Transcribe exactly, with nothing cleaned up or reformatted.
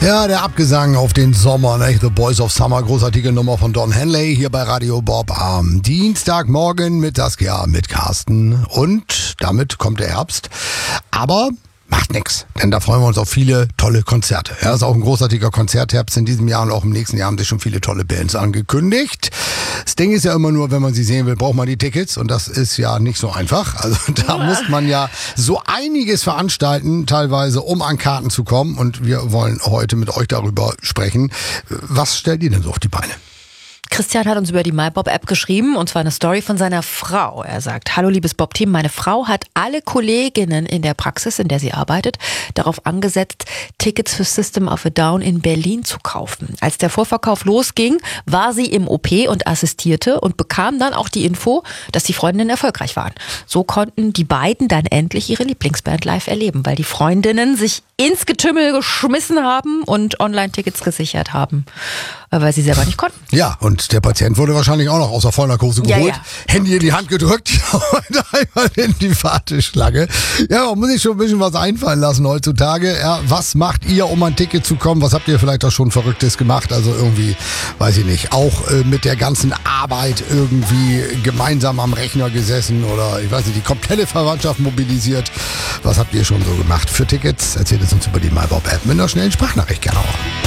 Ja, der Abgesang auf den Sommer, ne? The Boys of Summer, großartige Nummer von Don Henley hier bei Radio Bob am Dienstagmorgen mit Saskia, mit Carsten und damit kommt der Herbst. Aber macht nix, denn da freuen wir uns auf viele tolle Konzerte. Ja, ist auch ein großartiger Konzertherbst in diesem Jahr und auch im nächsten Jahr haben sich schon viele tolle Bands angekündigt. Das Ding ist ja immer nur, wenn man sie sehen will, braucht man die Tickets und das ist ja nicht so einfach. Also da muss man ja so einiges veranstalten, teilweise, um an Karten zu kommen und wir wollen heute mit euch darüber sprechen. Was stellt ihr denn so auf die Beine? Christian hat uns über die MyBob-App geschrieben, und zwar eine Story von seiner Frau. Er sagt: Hallo liebes Bob-Team, meine Frau hat alle Kolleginnen in der Praxis, in der sie arbeitet, darauf angesetzt, Tickets für System of a Down in Berlin zu kaufen. Als der Vorverkauf losging, war sie im O P und assistierte und bekam dann auch die Info, dass die Freundinnen erfolgreich waren. So konnten die beiden dann endlich ihre Lieblingsband live erleben, weil die Freundinnen sich ins Getümmel geschmissen haben und Online-Tickets gesichert haben, weil sie selber nicht konnten. Ja, und der Patient wurde wahrscheinlich auch noch aus der Vollnarkose geholt, ja, ja. Handy in die Hand gedrückt und einmal in die Warteschlange. Ja, man muss sich schon ein bisschen was einfallen lassen heutzutage. Ja, was macht ihr, um an Ticket zu kommen? Was habt ihr vielleicht auch schon Verrücktes gemacht? Also irgendwie, weiß ich nicht, auch äh, mit der ganzen Arbeit irgendwie gemeinsam am Rechner gesessen oder ich weiß nicht, die komplette Verwandtschaft mobilisiert. Was habt ihr schon so gemacht für Tickets? Erzählt es uns über die MyBob-App mit einer schnellen Sprachnachricht, genau.